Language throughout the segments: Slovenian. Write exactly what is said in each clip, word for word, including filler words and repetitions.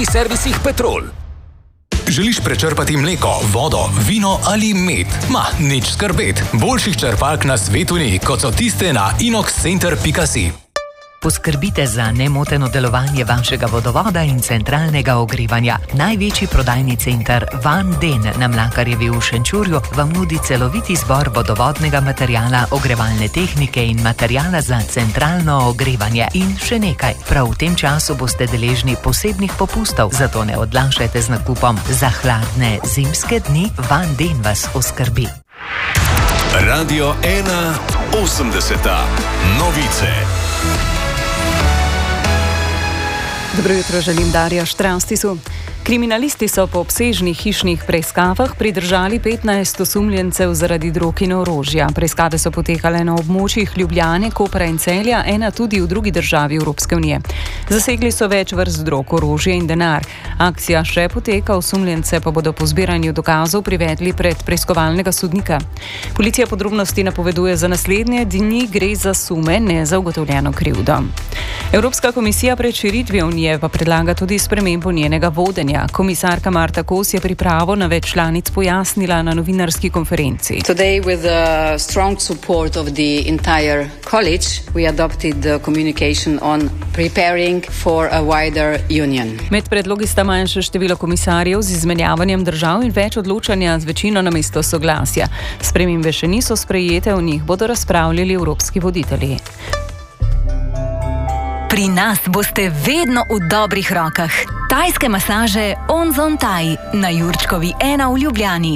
multiservisih Petrol. Želiš prečrpati mleko, vodo, vino ali med? Ma, nič skrbet. Boljših črpalk na svetu ni, kot so tiste na inoxcenter pika si. Poskrbite za nemoteno delovanje vašega vodovoda in centralnega ogrevanja. Največji prodajni center Van Den na Mlakarjevi v Šenčurju vam nudi celovit izbor vodovodnega materijala, ogrevalne tehnike in materijala za centralno ogrevanje. In še nekaj, prav v tem času boste deležni posebnih popustov, zato ne odlašajte z nakupom. Za hladne zimske dni Van Den vas oskrbi. Radio ena osemdeseta. Novice. Dobro jutro, želim Darja Štranstisu. Kriminalisti so po obsežnih hišnih preiskavah pridržali petnajst osumljencev zaradi drog in orožja. Preiskave so potekale na območjih Ljubljane, Kopra in Celja, ena tudi v drugi državi Evropske unije. Zasegli so več vrst drog, orožje in denar. Akcija še poteka, osumljence pa bodo po zbiranju dokazov privedli pred preiskovalnega sodnika. Policija podrobnosti napoveduje za naslednje dni, gre za sume, ne za ugotovljeno krivdo. Evropska komisija pred širitvijo unije pa predlaga tudi spremembo njenega vodenja. Komisarka Marta Kos je pripravo na več članic pojasnila na novinarski konferenci. Today, with the strong support of the entire college, we adopted the communication on preparing for a wider union. Med predlogi sta manjše število komisarjev z izmenjavanjem držav in več odločanja z večino namesto soglasja. Spremembe še niso sprejete, o njih bodo razpravljali evropski voditelji. Pri nas boste vedno v dobrih rokah. Tajske masaže Onzon Thai na Jurčkovi ena v Ljubljani.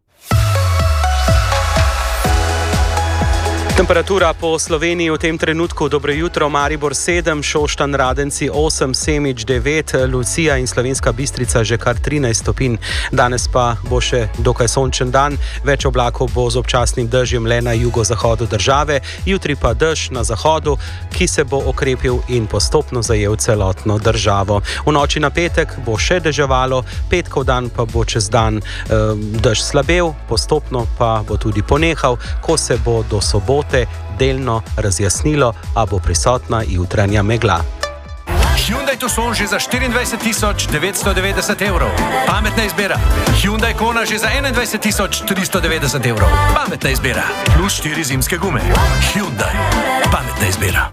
Temperatura po Sloveniji v tem trenutku: dobro jutro, Maribor sedem, Šoštanj, Radenci osem, Semič devet, Lucija in Slovenska Bistrica že kar trinajst stopinj. Danes pa bo še dokaj sončen dan, več oblakov bo z občasnim dežjem le na jugozahodu države, jutri pa dež na zahodu, ki se bo okrepil in postopno zajel celotno državo. V noči na petek bo še deževalo, petkov dan pa bo čez dan eh, dež slabel, postopno pa bo tudi ponehal, ko se bo do sobote delno razjasnilo, a bo prisotna jutranja megla. Hyundai Tucson že za štiriindvajset tisoč devetsto devetdeset evrov. Pametna izbira. Hyundai Kona že za enaindvajset tisoč tristo devetdeset evrov. Pametna izbira. Plus štiri zimske gume. Hyundai. Pametna izbira.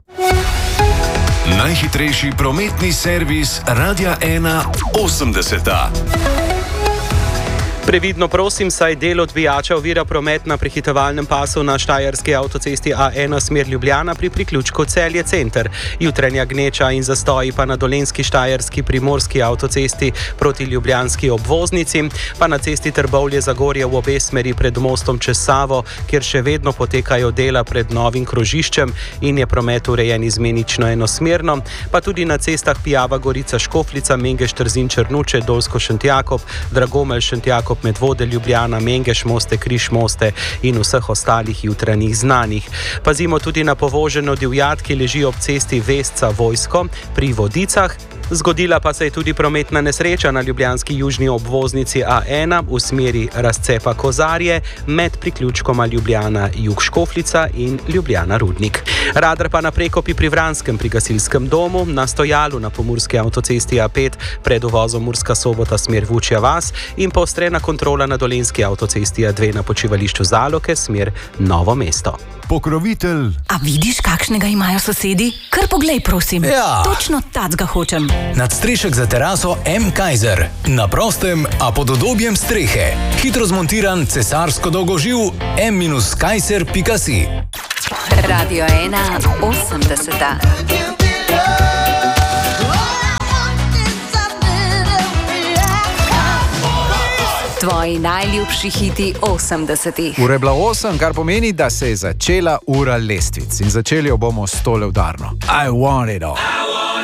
Najhitrejši prometni servis Radia ena osemdeseta. Previdno prosim, saj del odbijača ovira promet na prehitevalnem pasu na štajerski avtocesti A ena smer Ljubljana pri priključku Celje center. Jutranja gneča in zastoji pa na dolenjski štajerski primorski avtocesti proti ljubljanski obvoznici, pa na cesti Trbovlje-Zagorje v obe smeri pred mostom čez Savo, kjer še vedno potekajo dela pred novim krožiščem in je promet urejen izmenično enosmerno, pa tudi na cestah Pijava-Gorica-Škofljica, Mengeš-Trzin-Črnuče, Dolsko-Šentjakob, Dragomelj-Šentjakob, Medvode, Ljubljana, Mengeš, Moste, Križ, Moste in vseh ostalih jutranjih znanih. Pazimo tudi na povoženo divjad, ki leži ob cesti Vesca-Vojsko pri Vodicah. Zgodila pa se je tudi prometna nesreča na ljubljanski južni obvoznici A ena v smeri razcepa Kozarje med priključkoma Ljubljana-Jug-Škofljica in Ljubljana-Rudnik. Radar pa na Prekopi pri Vranskem pri gasilskem domu, na stojalu na pomurski avtocesti A pet pred uvozom Murska Sobota smer Vučja vas in poostrena kontrola na dolenjski avtocesti A dve na počivališču Zaloke smer Novo mesto. Pokrovitelj. A vidiš, kakšnega imajo sosedi? Kar poglej, prosim. Ja. Točno tacga hočem. Nadstrešek za teraso M. Kaiser. Na prostem, a pod udobjem strehe. Hitro zmontiran cesarsko dolgoživ M Kaiser pika si. Radio ena osemdeseta. Tvoji najljubši hiti osemdesetih. Ura je bila osem, kar pomeni, da se je začela ura lestvic. In začeli jo bomo s tole udarno. I want it all.